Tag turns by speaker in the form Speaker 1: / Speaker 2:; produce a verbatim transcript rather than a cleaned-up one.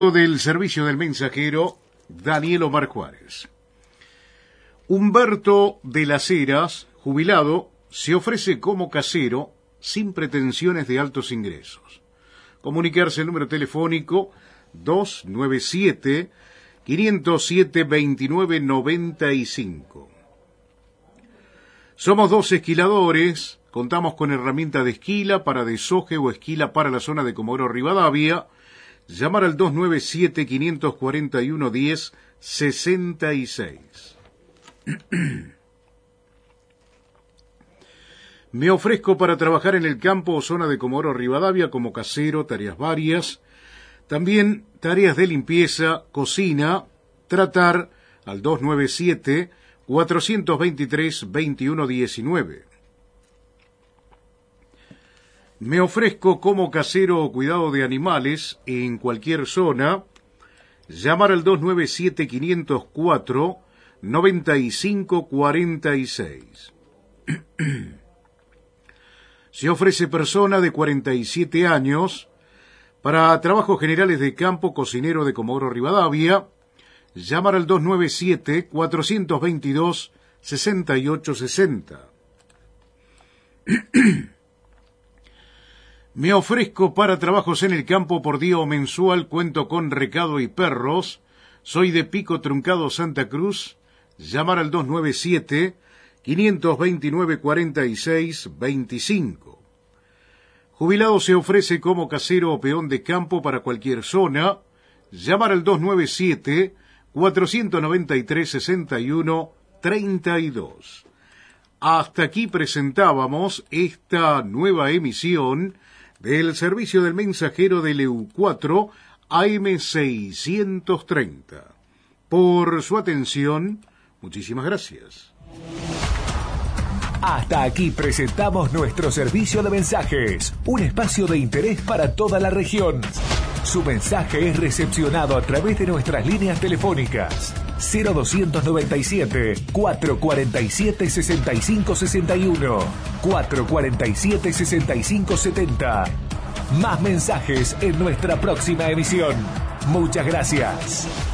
Speaker 1: Del servicio del mensajero, Daniel Omar Juárez. Humberto de las Heras, jubilado, se ofrece como casero sin pretensiones de altos ingresos. Comunicarse al número telefónico dos nueve siete, cinco cero siete, dos nueve nueve cinco. Somos dos esquiladores, contamos con herramienta de esquila para desoje o esquila para la zona de Comodoro Rivadavia. Llamar al dos nueve siete, cinco cuatro uno, uno cero seis seis. Me ofrezco para trabajar en el campo o zona de Comodoro Rivadavia como casero, tareas varias. También tareas de limpieza, cocina, tratar al dos nueve siete, cuatro dos tres, dos uno uno nueve. Me ofrezco como casero o cuidado de animales en cualquier zona. Llamar al dos nueve siete, cinco cero cuatro, nueve cinco cuatro seis. Se ofrece persona de cuarenta y siete años para trabajos generales de campo, cocinero de Comodoro Rivadavia. Llamar al dos nueve siete, cuatro dos dos, seis ocho seis cero. Me ofrezco para trabajos en el campo por día o mensual, cuento con recado y perros. Soy de Pico Truncado, Santa Cruz. Llamar al dos nueve siete, cinco dos nueve, cuatro seis dos cinco. Jubilado se ofrece como casero o peón de campo para cualquier zona. Llamar al dos nueve siete, cuatro nueve tres, seis uno tres dos. Hasta aquí presentábamos esta nueva emisión del servicio del mensajero del E U cuatro A M seiscientos treinta. Por su atención, muchísimas gracias.
Speaker 2: Hasta aquí presentamos nuestro servicio de mensajes, un espacio de interés para toda la región. Su mensaje es recepcionado a través de nuestras líneas telefónicas cero dos nueve siete, cuatro cuatro siete, seis cinco seis uno, cuatro cuatro siete, seis cinco siete cero. Más mensajes en nuestra próxima emisión. Muchas gracias.